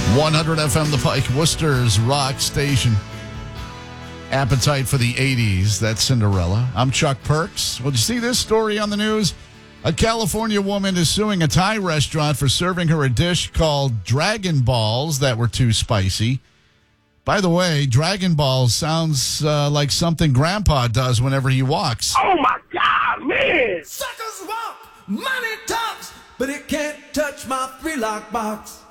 100 FM, The Pike, Worcester's rock station. Appetite for the 80s. That's Cinderella. I'm Chuck Perks. Well, did you see this story on the news? A California woman is suing a Thai restaurant for serving her a dish called Dragon Balls that were too spicy. By the way, Dragon Balls sounds like something Grandpa does whenever he walks. Oh, my God, man! Suckers walk, money talks, but it can't touch my 3-lock box.